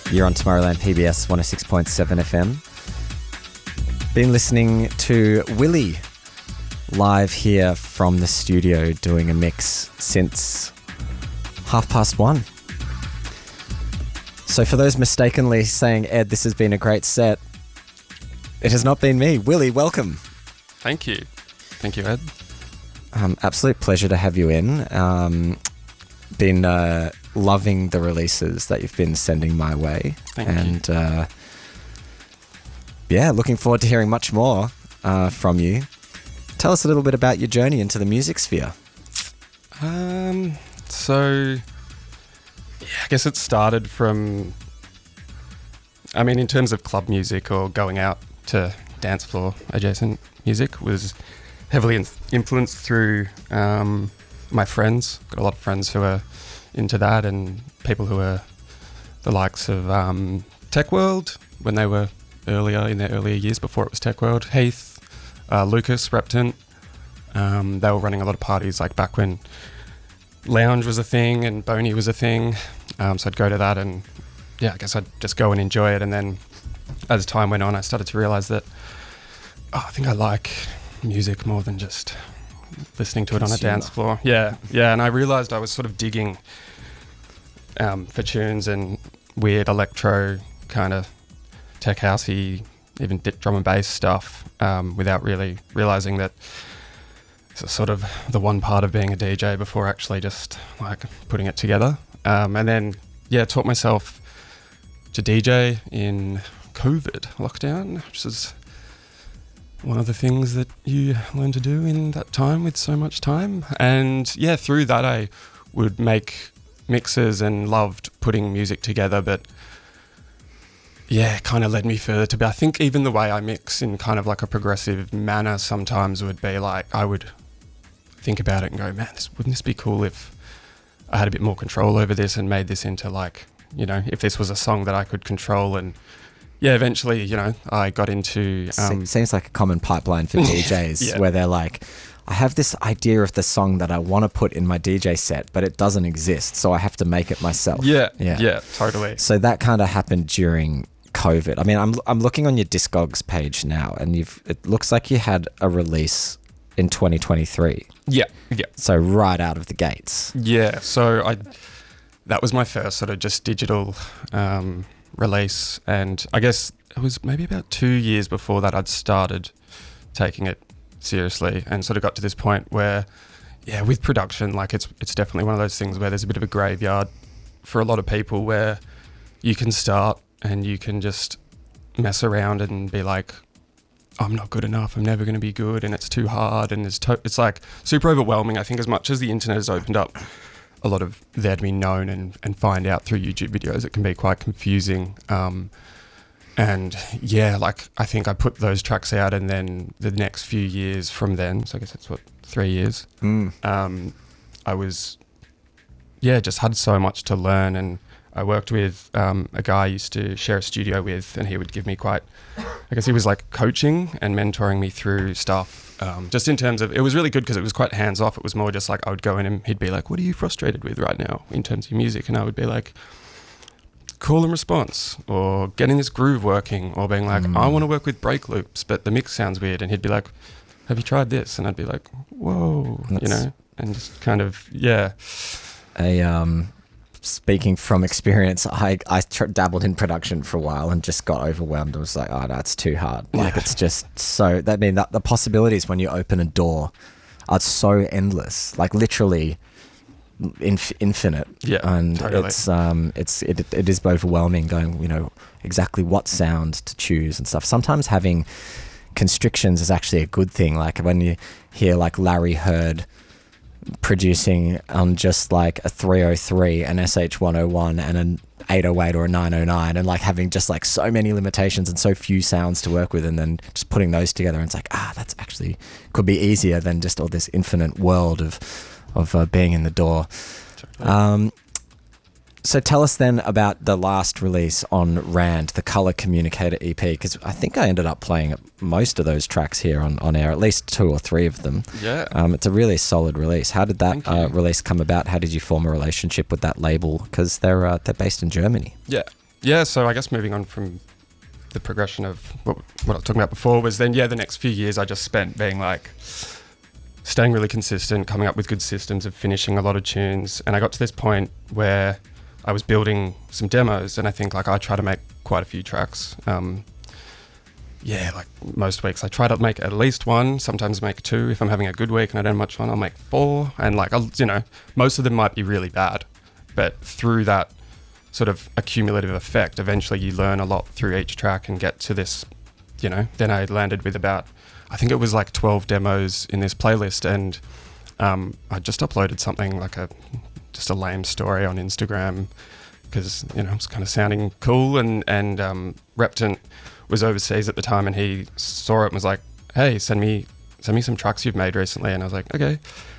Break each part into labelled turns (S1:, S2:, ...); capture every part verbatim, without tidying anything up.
S1: You're on Tomorrowland P B S one oh six point seven F M. Been listening to Willie live here from the studio doing a mix since half past one. So for those mistakenly saying, Ed, this has been a great set, it has not been me. Willie, welcome.
S2: Thank you. Thank you, Ed.
S1: Um, absolute pleasure to have you in. Um, been uh, loving the releases that you've been sending my way.
S2: Thank
S1: and,
S2: you.
S1: Uh, yeah, looking forward to hearing much more uh, from you. Tell us a little bit about your journey into the music sphere.
S2: Um, so, yeah, I guess it started from, I mean, in terms of club music or going out to dance floor adjacent music, was heavily in- influenced through um, my friends. Got a lot of friends who are into that, and people who are the likes of um, Tech World when they were earlier, in their earlier years before it was Tech World. Heath, uh, Lucas, Repton. Um, they were running a lot of parties like back when lounge was a thing and Boney was a thing. Um, so I'd go to that and yeah, I guess I'd just go and enjoy it. And then as time went on, I started to realize that, oh, I think I like music more than just listening to it Consumer. on a dance floor. Yeah, yeah. And I realized I was sort of digging um, for tunes and weird electro kind of tech housey, even drum and bass stuff, um, without really realizing that it's sort of the one part of being a D J before actually just like putting it together. Um, and then, yeah, taught myself to D J in COVID lockdown, which is one of the things that you learn to do in that time with so much time. And yeah, through that I would make mixes and loved putting music together, but yeah, it kind of led me further to be, I think even the way I mix in kind of like a progressive manner sometimes would be like, I would think about it and go, man, this, wouldn't this be cool if I had a bit more control over this and made this into like, you know, if this was a song that I could control. And yeah, eventually, you know, I got into... Um,
S1: Se- seems like a common pipeline for D Js yeah. where they're like, I have this idea of the song that I want to put in my D J set, but it doesn't exist, so I have to make it myself.
S2: Yeah, yeah, yeah, totally.
S1: So that kind of happened during COVID. I mean, I'm I'm looking on your Discogs page now, and you've it looks like you had a release in twenty twenty-three.
S2: Yeah, yeah.
S1: So right out of the gates.
S2: Yeah, so I that was my first sort of just digital um, release, and I guess it was maybe about two years before that I'd started taking it seriously, and sort of got to this point where, yeah, with production, like it's it's definitely one of those things where there's a bit of a graveyard for a lot of people where you can start and you can just mess around and be like, I'm not good enough, I'm never going to be good, and it's too hard, and it's to- it's like super overwhelming. I think as much as the internet has opened up a lot of there to be known and, and find out through YouTube videos, it can be quite confusing. Um, and yeah, like I think I put those tracks out, and then the next few years from then, so I guess that's what, three years,
S1: mm.
S2: um, I was, yeah, just had so much to learn. And I worked with um, a guy I used to share a studio with, and he would give me quite, I guess he was like coaching and mentoring me through stuff. Um, just in terms of, it was really good because it was quite hands off. It was more just like I would go in and he'd be like, what are you frustrated with right now in terms of music? And I would be like, call and response, or getting this groove working, or being like, mm. I want to work with break loops, but the mix sounds weird. And he'd be like, have you tried this? And I'd be like, whoa, That's you know, and just kind of, yeah.
S1: A, um, Speaking from experience, I, I tr- dabbled in production for a while and just got overwhelmed. I was like, oh, that's too hard. Like, it's just so, that I mean, that the possibilities when you open a door are so endless, like literally inf- infinite.
S2: Yeah,
S1: and
S2: totally.
S1: it's, um, it's, it, it is overwhelming going, you know, exactly what sound to choose and stuff. Sometimes having constrictions is actually a good thing. Like when you hear like Larry Heard producing on just like a three oh three, an S H one oh one and an eight oh eight or a nine oh nine, and like having just like so many limitations and so few sounds to work with, and then just putting those together, and it's like, ah, that's actually could be easier than just all this infinite world of of uh, being in the door. Um, so tell us then about the last release on Rand, the Color Communicator E P, because I think I ended up playing most of those tracks here on, on air, at least two or three of them.
S2: Yeah.
S1: Um, it's a really solid release. How did that uh, release come about? How did you form a relationship with that label? Because they're uh, they're based in Germany.
S2: Yeah. yeah, so I guess moving on from the progression of what, what I was talking about before was then, yeah, the next few years I just spent being like, staying really consistent, coming up with good systems of finishing a lot of tunes. And I got to this point where I was building some demos, and I think like I try to make quite a few tracks. Um, yeah, like most weeks I try to make at least one, sometimes make two. If I'm having a good week and I don't have much fun, I'll make four. And like, I'll, you know, most of them might be really bad, but through that sort of accumulative effect, eventually you learn a lot through each track and get to this, you know, then I landed with about, I think it was like twelve demos in this playlist, and um, I just uploaded something like a, just a lame story on Instagram because, you know, it was kind of sounding cool, and, and um, Repton was overseas at the time, and he saw it and was like, hey, send me send me some tracks you've made recently. And I was like, okay,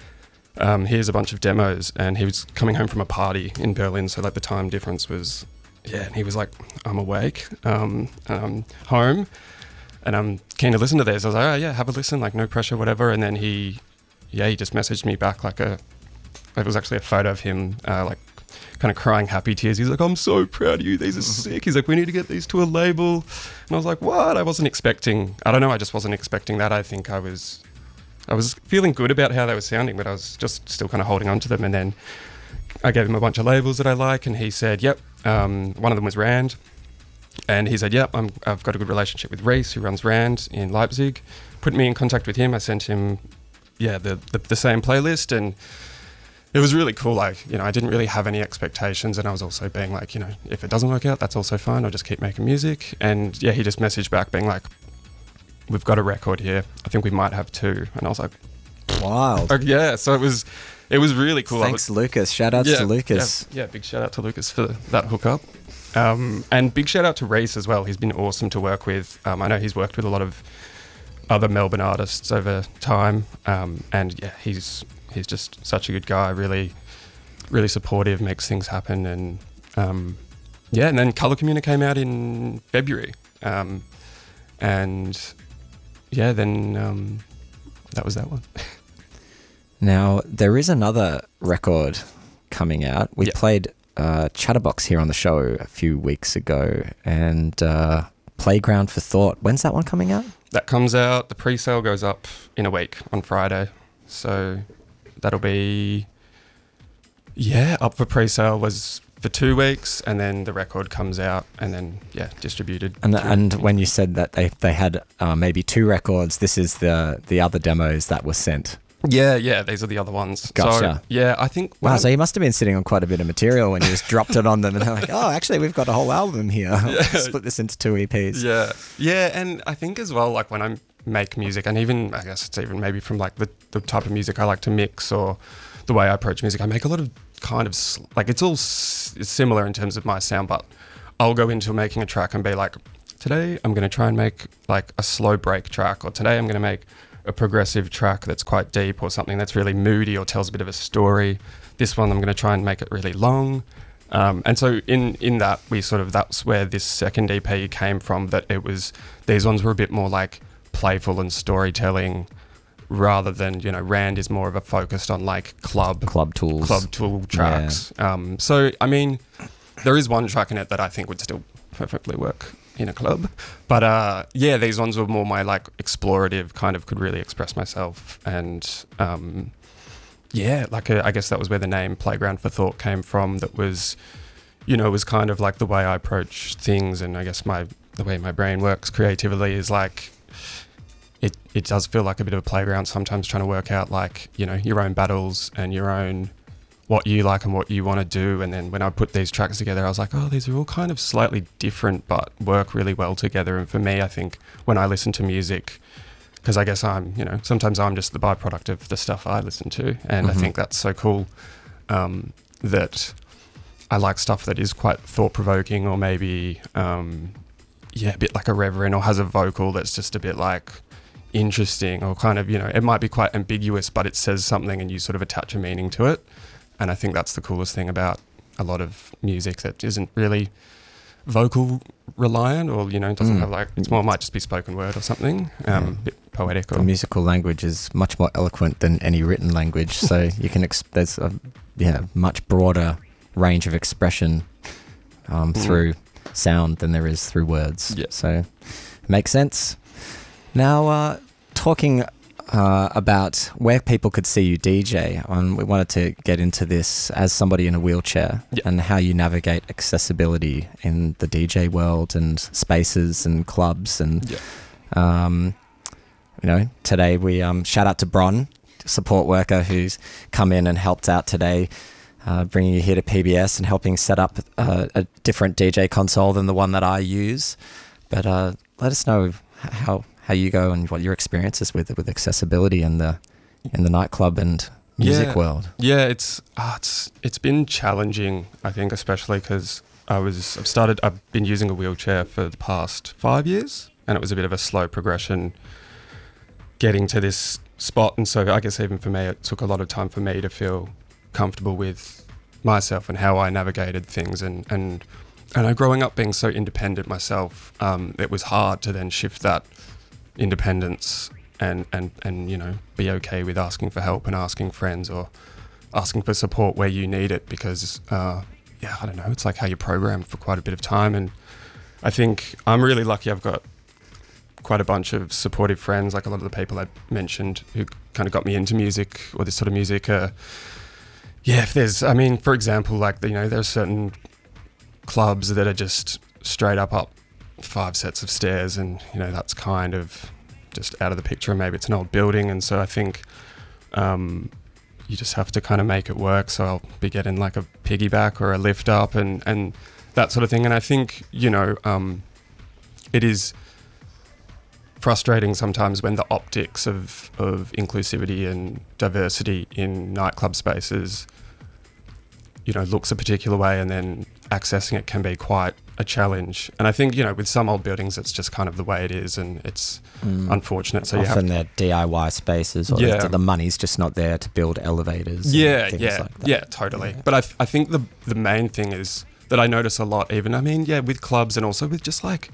S2: um, here's a bunch of demos. And he was coming home from a party in Berlin, so like the time difference was, yeah, and he was like, I'm awake, um, and I'm home, and I'm keen to listen to this. I was like, oh yeah, have a listen, like no pressure, whatever. And then he, yeah, he just messaged me back like a, it was actually a photo of him, uh, like kind of crying happy tears. He's like, I'm so proud of you. These are sick. He's like, we need to get these to a label. And I was like, what? I wasn't expecting, I don't know. I just wasn't expecting that. I think I was, I was feeling good about how they were sounding, but I was just still kind of holding on to them. And then I gave him a bunch of labels that I like, and he said, yep. Um, one of them was Rand. And he said, yep, I'm, I've got a good relationship with Reese, who runs Rand in Leipzig. Put me in contact with him. I sent him, yeah, the, the, the same playlist, and it was really cool. Like, you know, I didn't really have any expectations, and I was also being like, you know, if it doesn't work out, that's also fine. I'll just keep making music. And yeah, he just messaged back being like, we've got a record here. I think we might have two. And I was like,
S1: wild.
S2: Like, yeah. So it was, it was really cool.
S1: Thanks,
S2: was,
S1: Lucas. Shout outs
S2: yeah,
S1: to Lucas.
S2: Yeah, yeah, big shout out to Lucas for that hookup. Um, and big shout out to Reese as well. He's been awesome to work with. Um, I know he's worked with a lot of other Melbourne artists over time. Um, and yeah, he's, he's just such a good guy, really, really supportive, makes things happen. And um, yeah, and then Colour Communer came out in February. Um, and yeah, then um, that was that one.
S1: Now, there is another record coming out. We
S2: yep.
S1: played uh, Chatterbox here on the show a few weeks ago, and uh, Playground for Thought. When's that one coming out?
S2: That comes out, the pre-sale goes up in a week on Friday. So that'll be, yeah, up for pre-sale was for two weeks, and then the record comes out, and then, yeah, distributed.
S1: And and when you said that they, they had uh, maybe two records, this is the, the other demos that were sent.
S2: Yeah, yeah, these are the other ones.
S1: Gotcha.
S2: So, yeah, I think...
S1: Wow, so you must have been sitting on quite a bit of material when you just dropped it on them, and they're like, oh, actually, we've got a whole album here. Yeah. Split this into two E Ps.
S2: Yeah, yeah, and I think as well, like when I make music, and even, I guess it's even maybe from like the, the type of music I like to mix, or the way I approach music, I make a lot of kind of, like it's all s- similar in terms of my sound, but I'll go into making a track and be like, today I'm going to try and make like a slow break track, or today I'm going to make a progressive track that's quite deep, or something that's really moody or tells a bit of a story. This one I'm going to try and make it really long. Um, and so in, in that, we sort of, that's where this second E P came from, that it was, these ones were a bit more like playful and storytelling, rather than, you know, Rand is more of a focused on like club
S1: club tools,
S2: club tool tracks. Yeah. Um, so, I mean, there is one track in it that I think would still perfectly work in a club, but uh, yeah, these ones were more my like explorative, kind of could really express myself, and um, yeah, like a, I guess that was where the name Playground for Thought came from. That was, you know, was kind of like the way I approach things, and I guess my the way my brain works creatively is like, it it does feel like a bit of a playground sometimes, trying to work out like, you know, your own battles and your own, what you like and what you want to do. And then when I put these tracks together, I was like, oh, these are all kind of slightly different but work really well together. And for me, I think when I listen to music, because I guess I'm, you know, sometimes I'm just the byproduct of the stuff I listen to, and mm-hmm. I think that's so cool, um, that I like stuff that is quite thought-provoking, or maybe um, yeah, a bit like a reverend, or has a vocal that's just a bit like interesting, or kind of, you know, it might be quite ambiguous, but it says something and you sort of attach a meaning to it. And I think that's the coolest thing about a lot of music that isn't really vocal reliant, or, you know, doesn't mm. have like, it's more, might just be spoken word or something, um, yeah. bit poetic. Or
S1: the musical language is much more eloquent than any written language, so you can, ex- there's a yeah, much broader range of expression um, through, mm. sound than there is through words.
S2: Yeah.
S1: So makes sense. Now, uh, talking uh, about where people could see you D J, um, we wanted to get into this as somebody in a wheelchair
S2: Yeah.
S1: and how you navigate accessibility in the D J world and spaces and clubs. And,
S2: Yeah.
S1: um, you know, today we um, shout out to Bron, support worker who's come in and helped out today, uh, bringing you here to P B S and helping set up uh, a different D J console than the one that I use. But uh, let us know how how you go and what your experience is with with accessibility in the in the nightclub and music
S2: Yeah.
S1: world.
S2: Yeah, it's uh, it's it's been challenging. I think, especially because I was I've started. I've been using a wheelchair for the past five years, and it was a bit of a slow progression getting to this spot. And so I guess even for me, it took a lot of time for me to feel comfortable with myself and how I navigated things. And and and I, growing up being so independent myself, um, it was hard to then shift that independence and, and, and, you know, be okay with asking for help and asking friends or asking for support where you need it, because, uh, yeah, I don't know, it's like how you're programmed for quite a bit of time. And I think I'm really lucky I've got quite a bunch of supportive friends, like a lot of the people I mentioned who kind of got me into music or this sort of music. Uh, yeah, if there's, I mean, for example, like, you know, there are certain clubs that are just straight up up five sets of stairs, and you know that's kind of just out of the picture, and maybe it's an old building, and so I think um, you just have to kind of make it work. So I'll be getting like a piggyback or a lift up and, and that sort of thing. And I think, you know, um, it is frustrating sometimes when the optics of, of inclusivity and diversity in nightclub spaces, you know, looks a particular way, and then accessing it can be quite a challenge. And I think, you know, with some old buildings, it's just kind of the way it is, and it's mm. unfortunate. So
S1: often
S2: you have to,
S1: they're D I Y spaces, or
S2: yeah.
S1: the, the money's just not there to build elevators.
S2: Yeah,
S1: and things
S2: yeah,
S1: like that.
S2: yeah, totally.
S1: Yeah.
S2: But I, th- I think the the main thing is that I notice a lot, even, I mean, yeah, with clubs and also with just like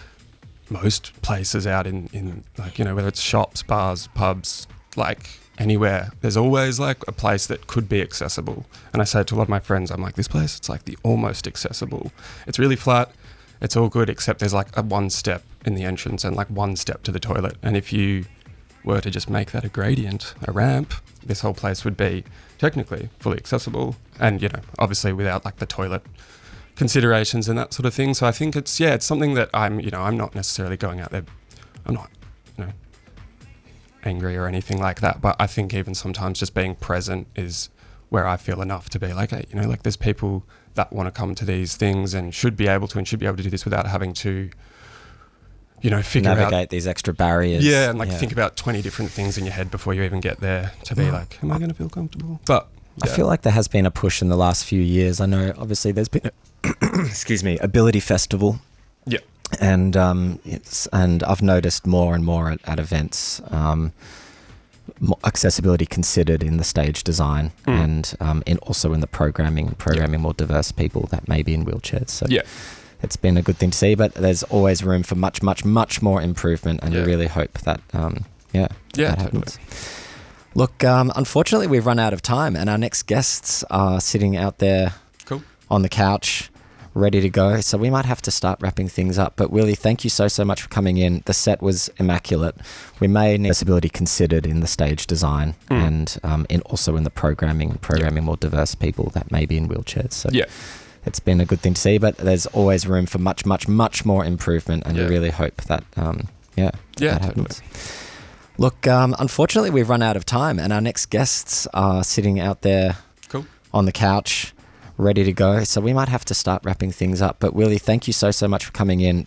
S2: most places out in, in like, you know, whether it's shops, bars, pubs, like anywhere, there's always like a place that could be accessible. And I say to a lot of my friends, I'm like, this place, it's like the almost accessible. It's really flat, it's all good, except there's like a one step in the entrance and like one step to the toilet. And if you were to just make that a gradient, a ramp, this whole place would be technically fully accessible. And, you know, obviously without like the toilet considerations and that sort of thing. So I think it's, yeah, it's something that I'm, you know, I'm not necessarily going out there, I'm not, you know, angry or anything like that, but I think even sometimes just being present is where I feel enough to be like, hey, you know, like there's people that want to come to these things and should be able to and should be able to do this without having to, you know, figure
S1: navigate
S2: out
S1: navigate these extra barriers.
S2: Yeah, and like
S1: yeah.
S2: think about twenty different things in your head before you even get there to be like, am I going to feel comfortable? But yeah.
S1: I feel like there has been a push in the last few years. I know obviously there's been a excuse me, Ability Festival.
S2: Yeah.
S1: And um, it's and I've noticed more and more at, at events, um, more accessibility considered in the stage design
S2: mm.
S1: and um, in also in the programming, programming yeah. more diverse people that may be in wheelchairs. So
S2: yeah.
S1: it's been a good thing to see, but there's always room for much, much, much more improvement, and
S2: yeah.
S1: you really hope that, um, yeah,
S2: yeah,
S1: that happens. Totally. Look, um, unfortunately, we've run out of time, and our next guests are sitting out there
S2: cool.
S1: on the couch, ready to go. So we might have to start wrapping things up. But Willie, thank you so, so much for coming in. The set was immaculate. We may need accessibility considered in the stage design mm. and um, in also in the programming, programming yeah. more diverse people that may be in wheelchairs. So
S2: yeah.
S1: it's been a good thing to see, but there's always room for much, much, much more improvement. And
S2: yeah.
S1: we really hope that, um, yeah,
S2: yeah,
S1: that happens. Totally. Look, um, unfortunately, we've run out of time, and our next guests are sitting out there
S2: cool.
S1: on the couch, ready to go. So we might have to start wrapping things up. But Willie, thank you so, so much for coming in.